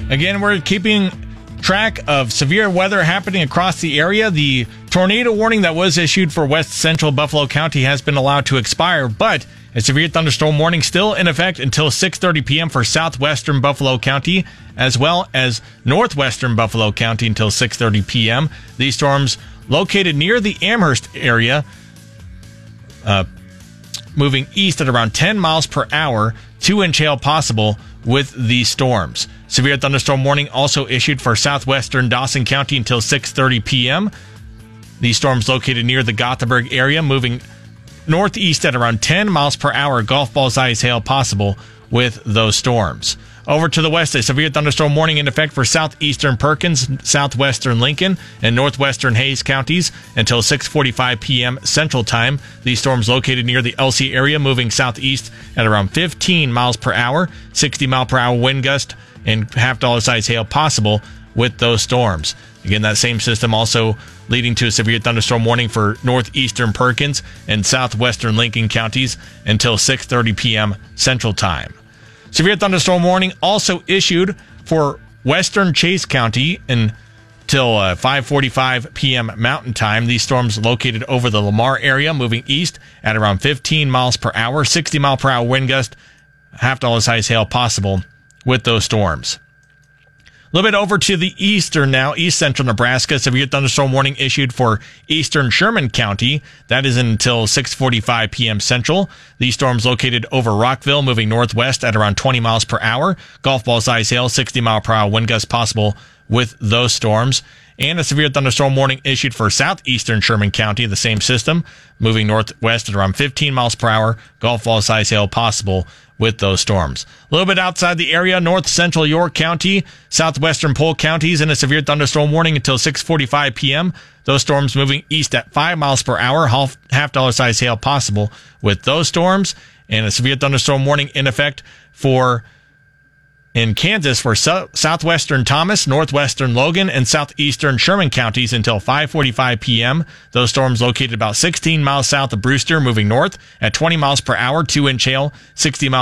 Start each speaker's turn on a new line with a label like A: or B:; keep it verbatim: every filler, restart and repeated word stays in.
A: Again, we're keeping track of severe weather happening across the area. The tornado warning that was issued for west central Buffalo County has been allowed to expire, but a severe thunderstorm warning still in effect until six thirty p.m. for southwestern Buffalo County, as well as northwestern Buffalo County until six thirty p.m. These storms located near the Amherst area, uh, moving east at around ten miles per hour, two-inch hail possible with these storms. Severe thunderstorm warning also issued for southwestern Dawson County until six thirty p.m. These storms located near the Gothenburg area, moving northeast at around ten miles per hour, golf ball size hail possible with those storms. Over to the west, a severe thunderstorm warning in effect for southeastern Perkins, southwestern Lincoln, and northwestern Hayes counties until six forty-five p.m. Central Time. These storms located near the L C area, moving southeast at around fifteen miles per hour, sixty mile per hour wind gust, and half dollar size hail possible with those storms. Again, that same system also leading to a severe thunderstorm warning for northeastern Perkins and southwestern Lincoln counties until six thirty p.m. Central Time. Severe thunderstorm warning also issued for western Chase County until uh, five forty-five p.m. Mountain Time. These storms located over the Lamar area, moving east at around fifteen miles per hour, sixty mile per hour wind gust, half dollar size hail possible with those storms. A little bit over to the eastern now, east central Nebraska. Severe thunderstorm warning issued for eastern Sherman County. That is until six forty-five p.m. Central. These storms located over Rockville, moving northwest at around twenty miles per hour. Golf ball size hail, sixty mile per hour wind gust possible with those storms. And a severe thunderstorm warning issued for southeastern Sherman County, the same system, moving northwest at around fifteen miles per hour. Golf ball size hail possible with those storms. A little bit outside the area, north central York County, southwestern Polk counties in a severe thunderstorm warning until six forty-five p.m. Those storms moving east at five miles per hour, half, half dollar size hail possible with those storms. And a severe thunderstorm warning in effect for in Kansas for so- southwestern Thomas, northwestern Logan, and southeastern Sherman counties until five forty-five p.m. Those storms located about sixteen miles south of Brewster, moving north at twenty miles per hour, two-inch hail, sixty mile